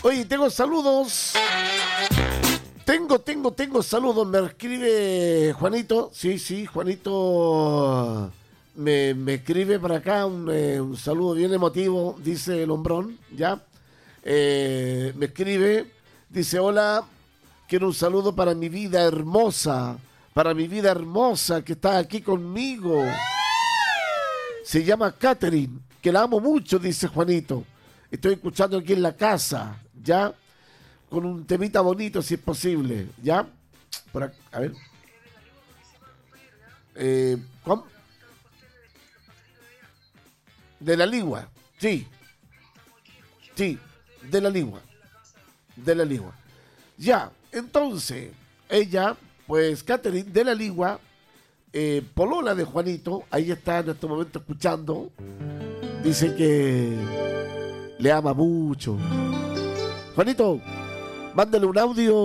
Oye, tengo saludos. Tengo saludos. Me escribe Juanito. Sí, Juanito me escribe para acá un saludo bien emotivo, dice el hombrón, ¿ya? Me escribe, dice, hola, quiero un saludo para mi vida hermosa que está aquí conmigo. Se llama Catherine, que la amo mucho, dice Juanito. Estoy escuchando aquí en la casa, ¿ya? Con un temita bonito, si es posible, ¿ya? Por acá, a ver. ¿Cómo? De la Ligua, sí, de la Ligua. Ya, entonces, ella, pues, Catherine de la Ligua, polola de Juanito, ahí está en este momento escuchando, dice que le ama mucho. Juanito, mándale un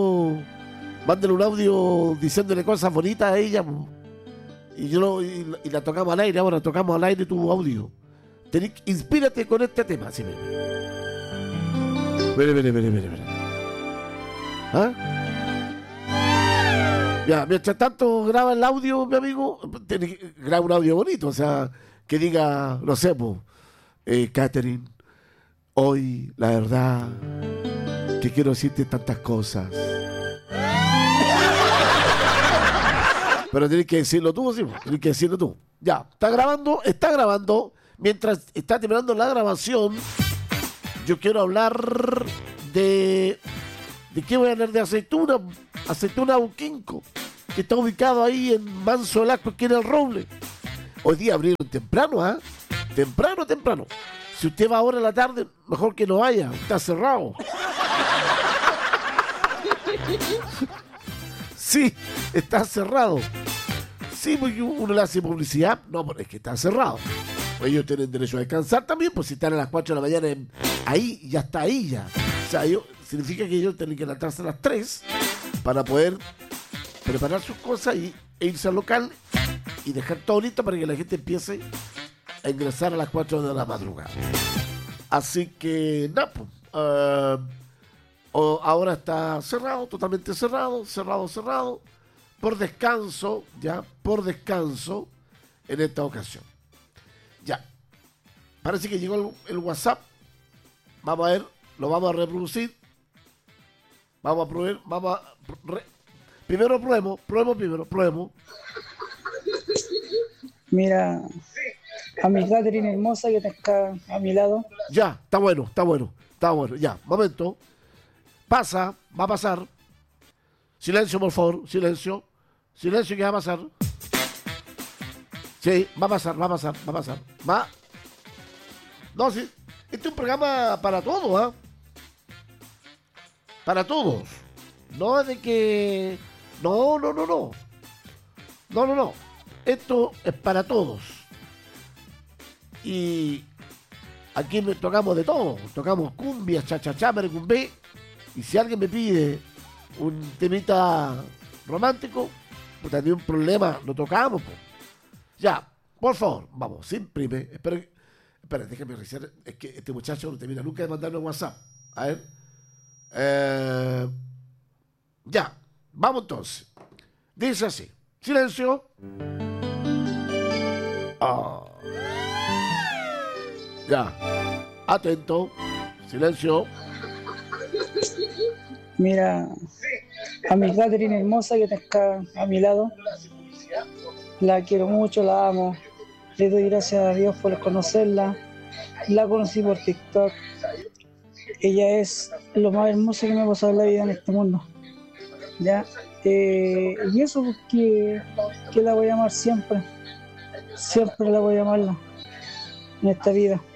audio diciéndole cosas bonitas a ella, y la tocamos al aire, ahora tocamos al aire tu audio. Inspírate con este tema. Sí, mire. ¿Ah? Ya, mientras tanto graba el audio, mi amigo, graba un audio bonito, o sea, que diga, no sé, Catherine, hoy, la verdad, que quiero decirte tantas cosas. Pero tienes que decirlo tú, sí, tienes que decirlo tú. Ya, está grabando. Mientras está terminando la grabación, yo quiero hablar de... ¿De qué voy a hablar? De aceituna Auquinco, que está ubicado ahí en Manso Velasco, aquí en el Roble. Hoy día abrieron temprano, ¿ah? Temprano. Si usted va ahora en la tarde, mejor que no vaya, está cerrado. Sí, está cerrado. Sí, porque uno le hace publicidad. No, pero es que está cerrado. Ellos tienen derecho a descansar también, pues si están a las 4 de la mañana ahí, ya está ahí ya. O sea, significa que ellos tienen que levantarse a las 3 para poder preparar sus cosas e irse al local y dejar todo listo para que la gente empiece a ingresar a las 4 de la madrugada. Así que, nada, pues, ahora está cerrado, totalmente cerrado, por descanso en esta ocasión. Ya, parece que llegó el WhatsApp. Vamos a ver, lo vamos a reproducir. Primero probemos. Mira, a mi Catherine hermosa que está a mi lado. Ya, está bueno. Ya, momento. Va a pasar. Silencio, por favor, silencio que va a pasar. Sí, va a pasar. No, sí, este es un programa para todos, ¿ah? Para todos. No es de que... No. Esto es para todos. Y aquí tocamos de todo. Tocamos cumbia, cha-cha-cha, merengue. Y si alguien me pide un temita romántico, pues tenía un problema, lo tocamos, pues. Ya, por favor, vamos, sin prime. Espera, déjame revisar. Es que este muchacho no termina nunca de mandarme un WhatsApp. A ver. Ya, vamos entonces. Dice así. Silencio. Ya. Atento. Silencio. Mira, a mi Catherine hermosa que está a mi lado. La quiero mucho, la amo. Le doy gracias a Dios por conocerla. La conocí por TikTok. Ella es lo más hermoso que me ha pasado en la vida en este mundo. ¿Ya? Y eso que la voy a amar siempre. Siempre la voy a amarla en esta vida.